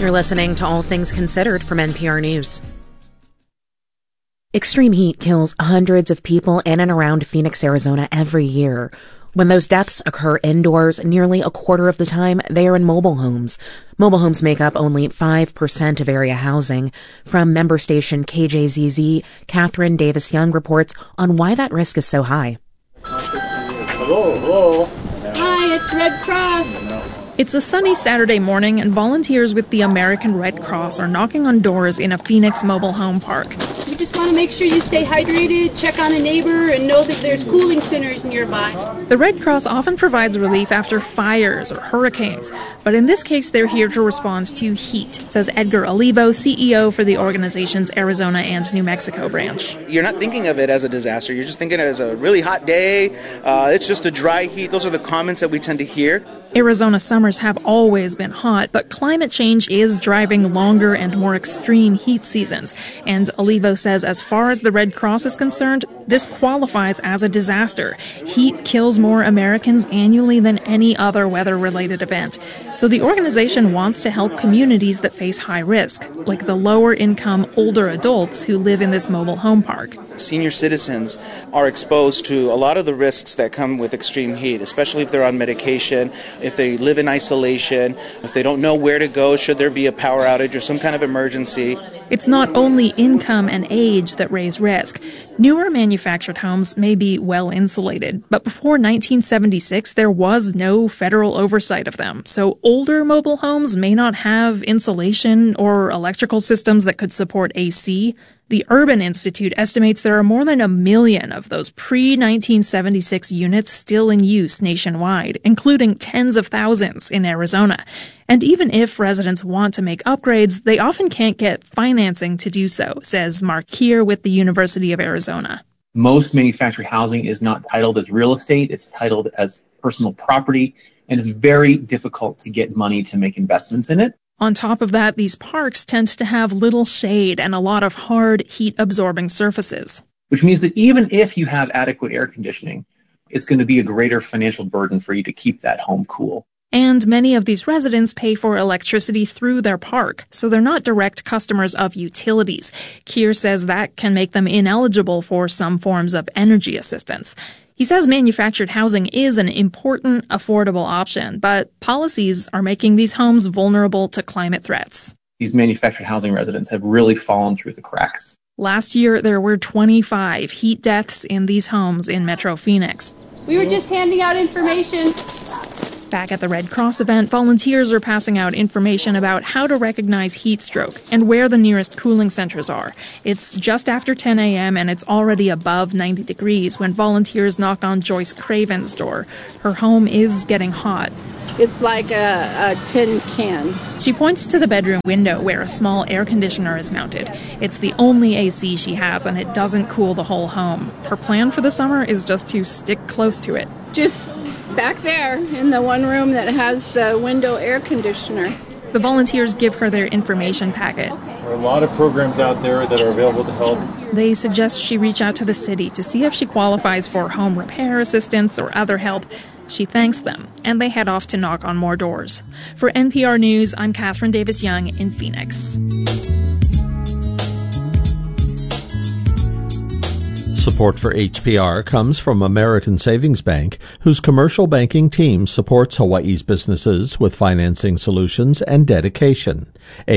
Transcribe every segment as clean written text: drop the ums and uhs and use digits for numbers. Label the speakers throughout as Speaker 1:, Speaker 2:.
Speaker 1: You're listening to All Things Considered from NPR News. Extreme heat kills hundreds of people in and around Phoenix, Arizona every year. When those deaths occur indoors, nearly a quarter of the time, they are in mobile homes. Mobile homes make up only 5% of area housing. From member station KJZZ, Catherine Davis-Young reports on why that risk is so high.
Speaker 2: Hello.
Speaker 3: Hi, it's Red Cross.
Speaker 2: It's a sunny Saturday morning, and volunteers with the American Red Cross are knocking on doors in a Phoenix mobile home park.
Speaker 3: We just want to make sure you stay hydrated, check on a neighbor, and know that there's cooling centers nearby.
Speaker 2: The Red Cross often provides relief after fires or hurricanes, but in this case, they're here to respond to heat, says Edgar Olivo, CEO for the organization's Arizona and New Mexico branch.
Speaker 4: You're not thinking of it as a disaster. You're just thinking of it as a really hot day. It's just a dry heat. Those are the comments that we tend to hear.
Speaker 2: Arizona summers have always been hot, but climate change is driving longer and more extreme heat seasons. And Olivo says as far as the Red Cross is concerned, this qualifies as a disaster. Heat kills more Americans annually than any other weather-related event. So the organization wants to help communities that face high risk, like the lower-income older adults who live in this mobile home park.
Speaker 4: Senior citizens are exposed to a lot of the risks that come with extreme heat, especially if they're on medication, if they live in isolation, if they don't know where to go should there be a power outage or some kind of emergency.
Speaker 2: It's not only income and age that raise risk. Newer manufactured homes may be well insulated, but before 1976, there was no federal oversight of them. So older mobile homes may not have insulation or electrical systems that could support AC. The Urban Institute estimates there are more than 1 million of those pre-1976 units still in use nationwide, including tens of thousands in Arizona. And even if residents want to make upgrades, they often can't get financing to do so, says Mark Keir with the University of Arizona.
Speaker 5: Most manufactured housing is not titled as real estate. It's titled as personal property, and it's very difficult to get money to make investments in it.
Speaker 2: On top of that, these parks tend to have little shade and a lot of hard, heat-absorbing surfaces.
Speaker 5: Which means that even if you have adequate air conditioning, it's going to be a greater financial burden for you to keep that home cool.
Speaker 2: And many of these residents pay for electricity through their park, so they're not direct customers of utilities. Keir says that can make them ineligible for some forms of energy assistance. He says manufactured housing is an important, affordable option, but policies are making these homes vulnerable to climate threats.
Speaker 5: These manufactured housing residents have really fallen through the cracks.
Speaker 2: Last year, there were 25 heat deaths in these homes in Metro Phoenix.
Speaker 3: We were just handing out information.
Speaker 2: Back at the Red Cross event, volunteers are passing out information about how to recognize heat stroke and where the nearest cooling centers are. It's just after 10 a.m. and it's already above 90 degrees when volunteers knock on Joyce Craven's door. Her home is getting hot.
Speaker 3: It's like a tin can.
Speaker 2: She points to the bedroom window where a small air conditioner is mounted. It's the only AC she has, and it doesn't cool the whole home. Her plan for the summer is just to stick close to it.
Speaker 3: Just back there in the one room that has the window air conditioner.
Speaker 2: The volunteers give her their information packet.
Speaker 6: There are a lot of programs out there that are available to help.
Speaker 2: They suggest she reach out to the city to see if she qualifies for home repair assistance or other help. She thanks them, and they head off to knock on more doors. For NPR News, I'm Catherine Davis-Young in Phoenix.
Speaker 7: Support for HPR comes from American Savings Bank, whose commercial banking team supports Hawaii's businesses with financing solutions and dedication.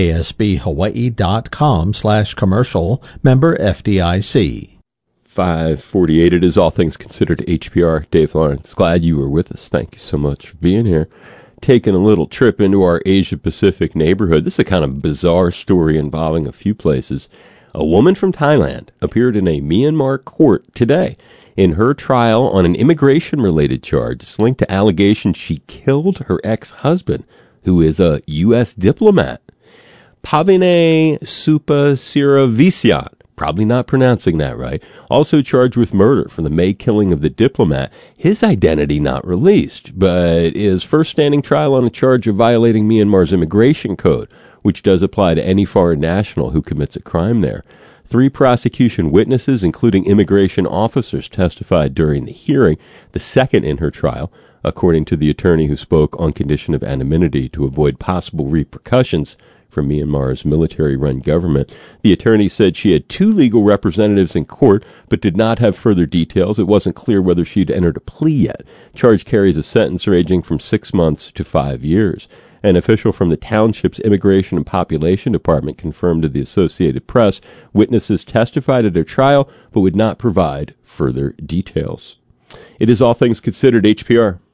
Speaker 7: ASBHawaii.com/commercial, member FDIC.
Speaker 8: 5:48. It is All Things Considered HPR. Dave Lawrence, glad you were with us. Thank you so much for being here. Taking a little trip into our Asia-Pacific neighborhood. This is a kind of bizarre story involving a few places. A woman from Thailand appeared in a Myanmar court today in her trial on an immigration-related charge. It's linked to allegations she killed her ex-husband, who is a U.S. diplomat. Pavine Supasiravisian, probably not pronouncing that right, also charged with murder for the May killing of the diplomat. His identity not released, but is first standing trial on a charge of violating Myanmar's immigration code, which does apply to any foreign national who commits a crime there. 3 prosecution witnesses, including immigration officers, testified during the hearing, the second in her trial, according to the attorney who spoke on condition of anonymity to avoid possible repercussions for from Myanmar's military-run government. The attorney said she had 2 legal representatives in court, but did not have further details. It wasn't clear whether she'd entered a plea yet. Charge carries a sentence ranging from 6 months to 5 years. An official from the township's Immigration and Population Department confirmed to the Associated Press witnesses testified at her trial, but would not provide further details. It is All Things Considered, HPR.